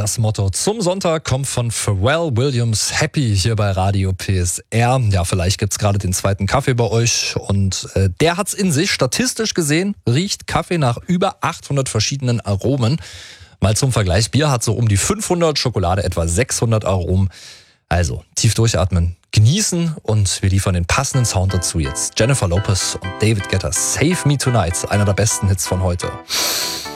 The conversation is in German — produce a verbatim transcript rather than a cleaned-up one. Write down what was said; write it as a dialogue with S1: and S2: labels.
S1: Das Motto zum Sonntag kommt von Pharrell Williams, Happy, hier bei Radio P S R. Ja, vielleicht gibt's gerade den zweiten Kaffee bei euch und äh, der hat's in sich. Statistisch gesehen riecht Kaffee nach über achthundert verschiedenen Aromen. Mal zum Vergleich, Bier hat so um die fünfhundert, Schokolade etwa sechshundert Aromen. Also tief durchatmen, genießen und wir liefern den passenden Sound dazu jetzt. Jennifer Lopez und David Guetta, Save Me Tonight, einer der besten Hits von heute.